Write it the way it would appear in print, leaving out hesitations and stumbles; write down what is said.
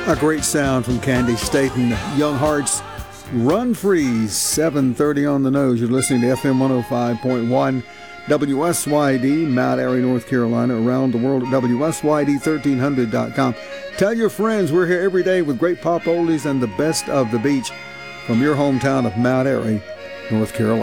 A great sound from Candy Staton, Young Hearts, Run Free, 7:30 on the nose. You're listening to FM 105.1 WSYD, Mount Airy, North Carolina, around the world at WSYD1300.com. Tell your friends we're here every day with great pop oldies and the best of the beach from your hometown of Mount Airy, North Carolina.